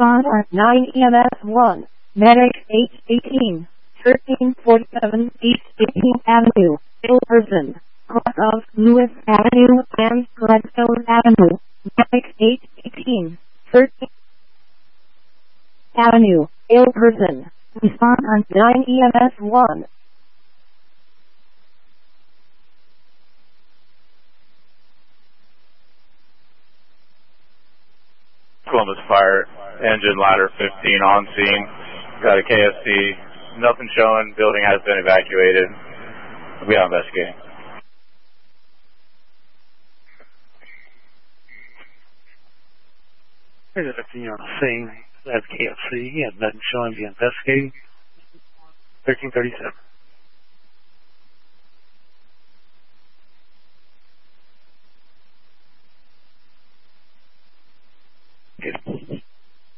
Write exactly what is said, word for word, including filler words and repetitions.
Respond at nine E M S one. Medic eight eighteen. thirteen forty-seven East eighteenth Avenue, Ilverson, cross of Lewis Avenue and Gladstone Avenue. Medic eight eighteen. thirteenth Avenue, Ilverson. Respond on nine E M S one. Columbus Fire, engine ladder fifteen on scene. Got a K S C. Nothing showing. Building has been evacuated. We are investigating. Here's a fifteen on the scene. That's K F C. He has nothing showing. Be investigating. thirteen thirty-seven.